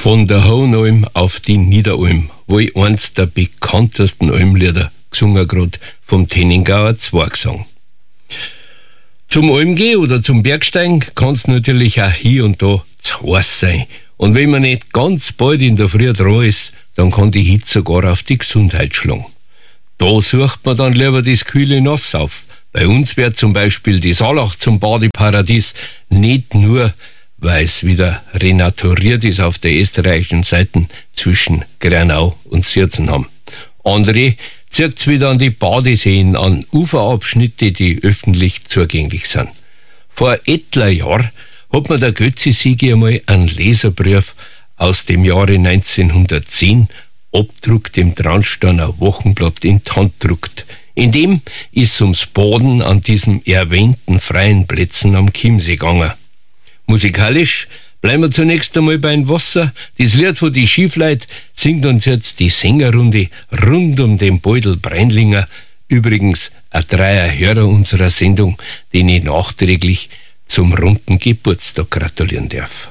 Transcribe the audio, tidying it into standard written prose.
Von der Hohenalm auf die Niederalm, wo ich eins der bekanntesten Almlieder gesungen grad vom Tenningauer Zwergsang. Zum Almgehen oder zum Bergsteigen kann es natürlich auch hier und da zu heiß sein. Und wenn man nicht ganz bald in der Früh dran ist, dann kann die Hitze sogar auf die Gesundheit schlagen. Da sucht man dann lieber das kühle Nass auf. Bei uns wird zum Beispiel die Saalach zum Badeparadies, nicht nur, weil es wieder renaturiert ist auf der österreichischen Seite zwischen Granau und Sierzenham. Andere zieht's wieder an die Badeseen, an Uferabschnitte, die öffentlich zugänglich sind. Vor etler Jahr hat mir der Götzi-Sigi einmal einen Leserbrief aus dem Jahre 1910 abdruckt im Traunsteiner Wochenblatt in die Hand druckt. In dem ist ums Baden an diesen erwähnten freien Plätzen am Chiemsee gegangen. Musikalisch bleiben wir zunächst einmal beim Wasser. Das Lied von die Schiefleit singt uns jetzt die Sängerrunde rund um den Beutel Breinlinger. Übrigens ein dreier Hörer unserer Sendung, den ich nachträglich zum runden Geburtstag gratulieren darf.